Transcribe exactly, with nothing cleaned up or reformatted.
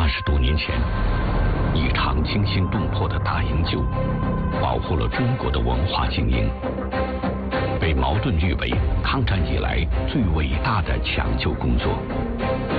八十多年前，一场惊心动魄的大营救，保护了中国的文化精英，被茅盾誉为抗战以来最伟大的抢救工作。